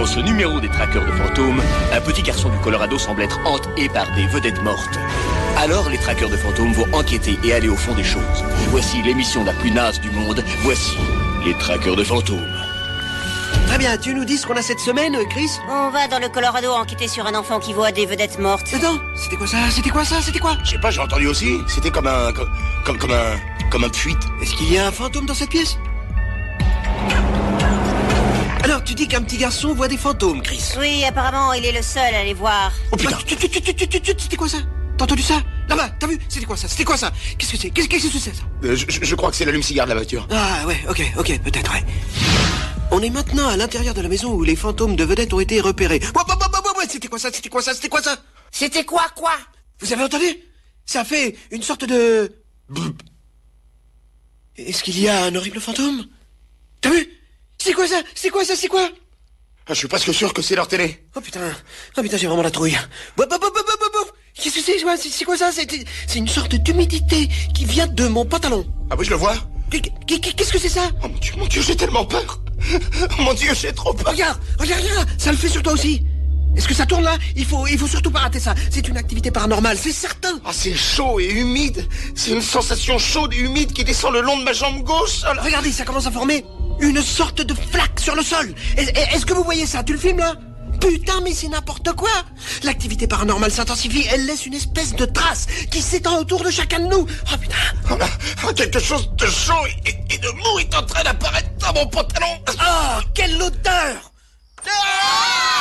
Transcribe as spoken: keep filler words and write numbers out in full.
Dans ce numéro des traqueurs de fantômes, un petit garçon du Colorado semble être hanté par des vedettes mortes. Alors les traqueurs de fantômes vont enquêter et aller au fond des choses. Voici l'émission la plus naze du monde. Voici les traqueurs de fantômes. Très bien, tu nous dis ce qu'on a cette semaine, Chris? On va dans le Colorado enquêter sur un enfant qui voit des vedettes mortes. Attends, c'était quoi ça? C'était quoi ça? C'était quoi? Je sais pas, j'ai entendu aussi. C'était comme un... Comme, comme, comme un... Comme un fuite. Est-ce qu'il y a un fantôme dans cette pièce? Alors, tu dis qu'un petit garçon voit des fantômes, Chris? Oui, apparemment, il est le seul à les voir. Oh putain. Ah, tu- tu- tu- tu- tu- tu- tu- C'était quoi ça? T'as entendu ça? Là-bas, t'as vu? C'était quoi ça? C'était quoi ça? Qu'est-ce que c'est? Qu'est-ce qu'est-ce que c'est ça? Euh, je, je- je crois que c'est l'allume-cigare de la voiture. Ah ouais, ok, ok, peut-être, ouais. On est maintenant à l'intérieur de la maison où les fantômes de vedettes ont été repérés. Ouais, ouais, ouais, ouais, ouais, c'était quoi ça? C'était quoi ça? C'était quoi ça? C'était quoi, quoi? Vous avez entendu? Ça fait une sorte de... Est-ce qu'il y a un horrible fantôme? T'as vu? C'est quoi ça? C'est quoi ça? C'est quoi? Ah, je suis presque sûr que c'est leur télé. Oh putain, oh putain, j'ai vraiment la trouille. Bouf, bouf, bouf, bouf, bouf, bouf. Qu'est-ce que c'est? C'est c'est quoi ça? C'est c'est une sorte d'humidité qui vient de mon pantalon. Ah oui, je le vois. Qu'est-ce que c'est ça? Oh mon Dieu, mon Dieu, j'ai tellement peur. Oh mon Dieu, j'ai trop peur. Regarde, regarde, regarde, ça le fait sur toi aussi. Est-ce que ça tourne là? Il faut, il faut surtout pas rater ça. C'est une activité paranormale, c'est certain. Ah, c'est chaud et humide. C'est une sensation chaude et humide qui descend le long de ma jambe gauche. Oh là. Regardez, ça commence à former une sorte de flaque sur le sol. Est- Est-ce que vous voyez ça? Tu le filmes là? Putain, mais c'est n'importe quoi. L'activité paranormale s'intensifie, elle laisse une espèce de trace qui s'étend autour de chacun de nous. Oh putain. Oh là, ah, quelque chose de chaud et, et de mou est en train d'apparaître dans mon pantalon. Oh, quelle odeur. Ah